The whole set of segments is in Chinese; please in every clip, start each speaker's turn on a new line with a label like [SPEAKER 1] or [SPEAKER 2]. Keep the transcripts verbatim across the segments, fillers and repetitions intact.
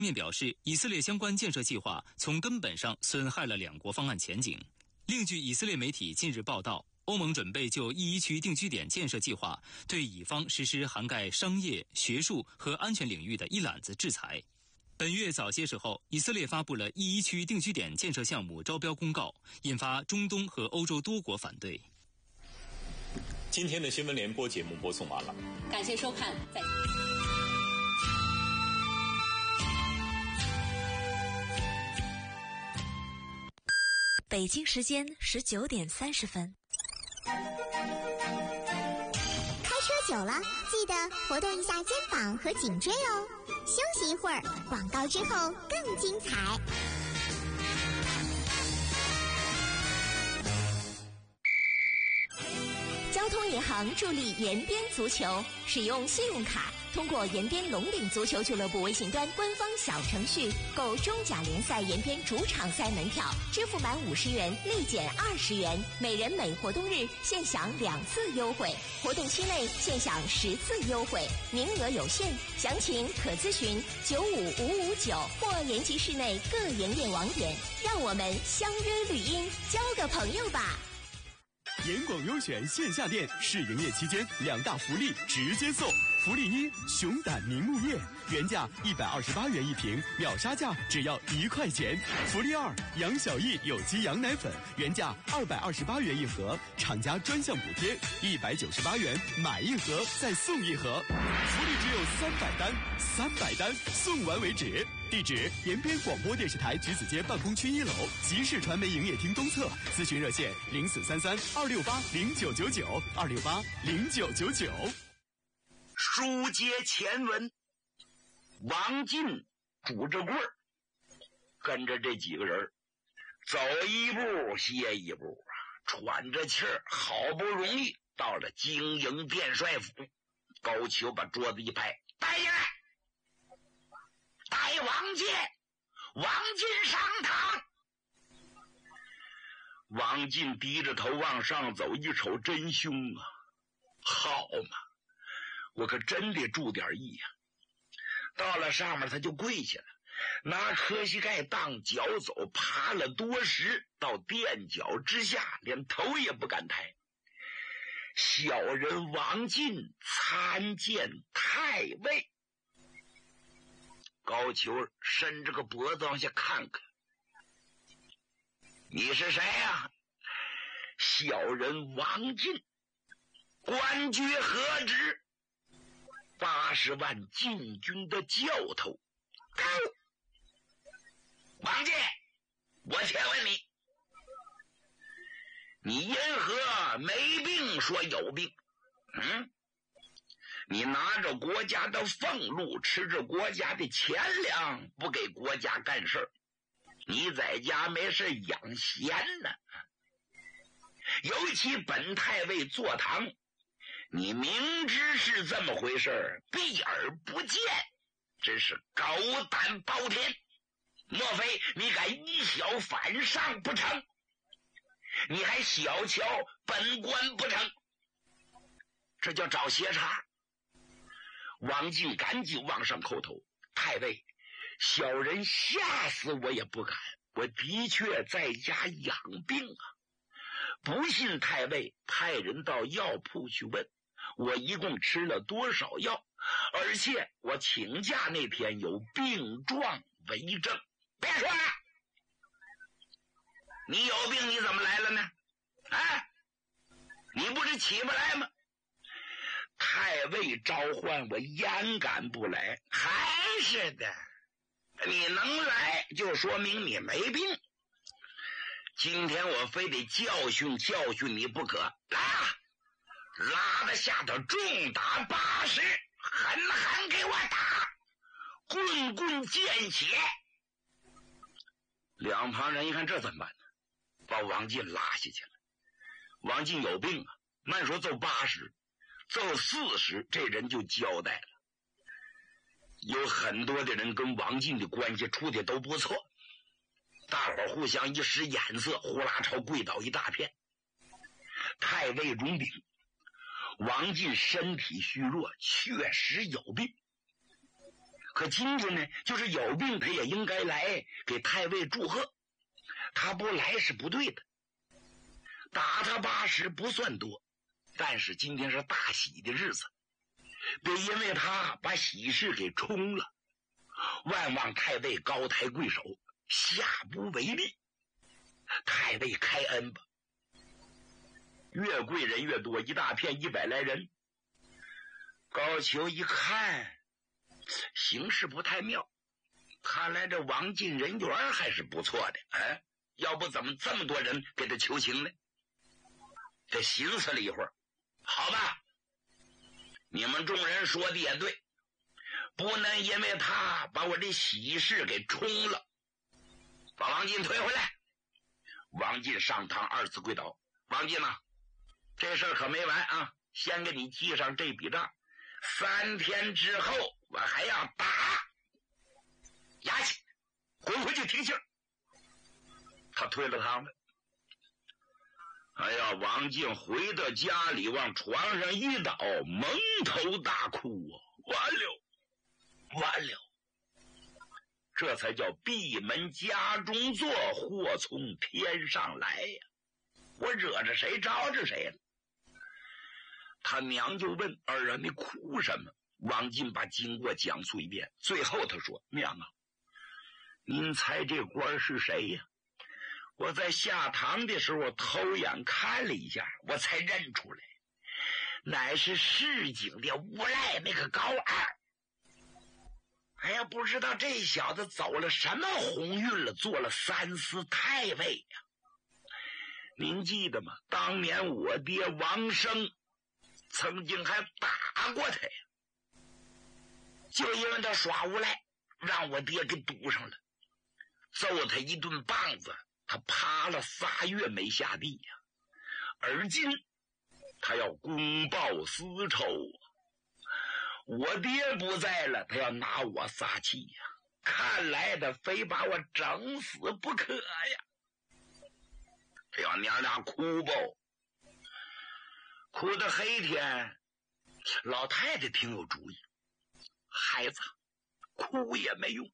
[SPEAKER 1] 面表示，以色列相关建设计划从根本上损害了两国方案前景。另据以色列媒体近日报道，欧盟准备就一一区定居点建设计划对乙方实施涵盖商业、学术和安全领域的一揽子制裁。本月早些时候，以色列发布了一一区定居点建设项目招标公告，引发中东和欧洲多国反对。
[SPEAKER 2] 今天的新闻联播节目播送完了，
[SPEAKER 3] 感谢收看，再见。
[SPEAKER 4] 北京时间十九点三十分。
[SPEAKER 5] 开车久了，记得活动一下肩膀和颈椎哦。休息一会儿，广告之后更精彩。
[SPEAKER 4] 交通银行助力延边足球，使用信用卡通过延边龙鼎足球俱乐部微信端官方小程序购中甲联赛延边主场赛门票，支付满五十元立减二十元，每人每活动日限享两次优惠，活动期内限享十次优惠，名额有限，详情可咨询九五五五九或延吉市内各营业网点。让我们相约绿荫，交个朋友吧。
[SPEAKER 6] 严广优选线下店试营业期间，两大福利直接送。福利一：熊胆凝木液，原价一百二十八元一瓶，秒杀价只要一块钱。福利二：杨小艺有机羊奶粉，原价二百二十八元一盒，厂家专项补贴一百九十八元，买一盒再送一盒。福利只有三百单，三百单送完为止。地址：延边广播电视台橘子街办公区一楼，集市传媒营业厅东侧。咨询热线：零四三三二六八零九九九二六八零九九九。
[SPEAKER 7] 书接前文，王进拄着棍儿，跟着这几个人走一步歇一步啊，喘着气儿，好不容易到了京营殿帅府。高俅把桌子一拍：“带进来，带王进，王进上堂。”王进低着头往上走，一瞅真凶啊！好嘛，我可真得注点意呀、啊！到了上面他就跪下了，拿磕膝盖当脚走，爬了多时，到垫脚之下，连头也不敢抬。小人王进参见太尉。高俅伸着个脖子往下看看：“你是谁呀、啊？”“小人王进，官爵何职？”“八十万禁军的教头。”“王进，我且问你，你因何没病说有病？嗯，你拿着国家的俸禄，吃着国家的钱粮，不给国家干事，你在家没事养闲呢。尤其本太尉坐堂，你明知是这么回事，避而不见，真是狗胆包天。莫非你敢以小反上不成？你还小瞧本官不成？这叫找斜茬。”王进赶紧往上叩头：“太尉，小人吓死我也不敢，我的确在家养病啊。不信太尉派人到药铺去问，我一共吃了多少药，而且我请假那天有病状为证。”“别说了，你有病你怎么来了呢？啊，你不是起不来吗？太尉召唤我，焉敢不来？还是的，你能来就说明你没病。今天我非得教训教训你不可。来啊，拉到下头重打八十，狠狠给我打，棍棍见血。”两旁人一看，这怎么办呢？把王进拉下去了。王进有病啊，慢说揍八十，揍四十，这人就交代了。有很多的人跟王进的关系处的都不错，大伙互相一使眼色，呼啦朝跪倒一大片。太尉容禀，王进身体虚弱，确实有病。 可今天呢，就是有病他也应该来给太尉祝贺，他不来是不对的。打他八十不算多，但是今天是大喜的日子，别因为他把喜事给冲了。万望太尉高抬贵手，下不为例。太尉开恩吧。越贵人越多，一大片一百来人。高俅一看形势不太妙，看来这王进人缘还是不错的，哎，要不怎么这么多人给他求情呢？这寻思了一会儿，好吧，你们众人说的也对，不能因为他把我这喜事给冲了，把王进推回来。王进上堂二次跪倒，王进呐，这事儿可没完啊，先给你记上这笔账，三天之后我还要打。衙役，滚回去听信。他退了堂了。哎呀，王进回到家里，往床上一倒，蒙头大哭啊！完了，完了！这才叫闭门家中坐，祸从天上来呀！我惹着谁招着谁了？他娘就问儿啊，你哭什么？王进把经过讲述一遍，最后他说：娘啊，您猜这官是谁呀？我在下堂的时候偷眼看了一下，我才认出来，乃是市井的无赖那个高二。哎呀，不知道这小子走了什么鸿运了，做了三司太尉呀、啊！您记得吗？当年我爹王生曾经还打过他呀，就因为他耍无赖，让我爹给堵上了，揍他一顿棒子，他趴了仨月没下地呀、啊。而今他要公报私仇啊！我爹不在了，他要拿我撒气呀、啊！看来他非把我整死不可呀！这要娘俩哭吧，哭到黑天，老太太挺有主意，孩子，哭也没用。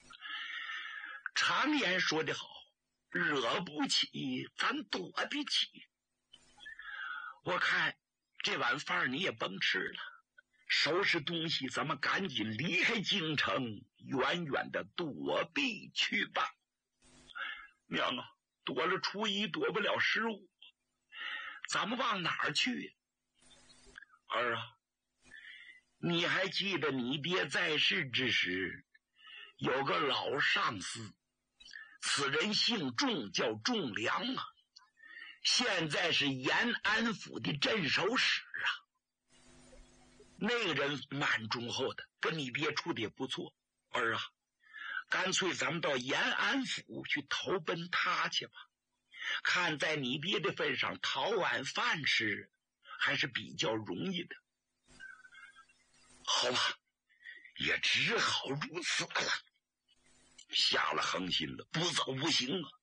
[SPEAKER 7] 常言说得好，惹不起，咱躲得起。我看这碗饭你也甭吃了，收拾东西，咱们赶紧离开京城，远远的躲避去吧。娘啊，躲了初一，躲不了十五，咱们往哪儿去呀？儿啊，你还记得你爹在世之时，有个老上司，此人姓仲，叫仲良啊，现在是延安府的镇守使啊。那个人蛮忠厚的，跟你爹处的也不错。儿啊，干脆咱们到延安府去投奔他去吧，看在你爹的份上讨碗饭吃还是比较容易的。好吧，也只好如此了。下了横心了，不走不行啊。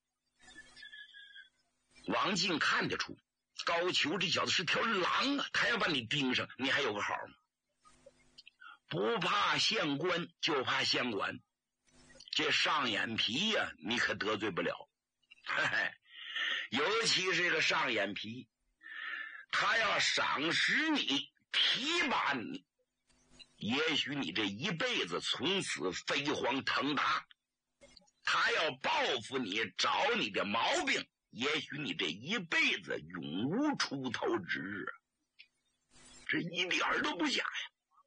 [SPEAKER 7] 王进看得出高俅这小子是条狼啊，他要把你盯上，你还有个好吗？不怕县官，就怕县管。这上眼皮呀、啊，你可得罪不了。嘿嘿，尤其是这个上眼皮，他要赏识你，提拔你，也许你这一辈子从此飞黄腾达；他要报复你，找你的毛病，也许你这一辈子永无出头之日。这一点都不假呀。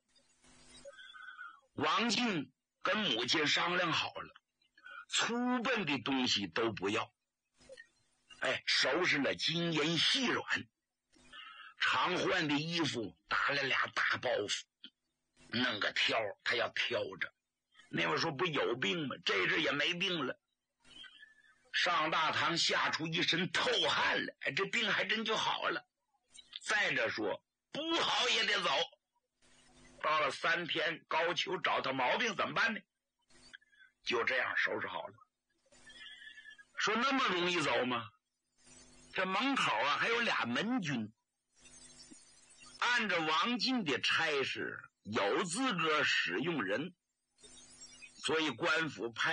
[SPEAKER 7] 王进跟母亲商量好了，粗笨的东西都不要，哎，收拾了金银细软，常换的衣服打了俩大包袱，弄个挑，他要挑着。那会儿说不有病吗？这阵也没病了，上大堂吓出一身透汗来，哎，这病还真就好了。再者说，不好也得走。到了三天，高俅找他毛病怎么办呢？就这样收拾好了。说那么容易走吗？这门口啊还有俩门军，按照王进的差事，有资格使用人， 所以官府派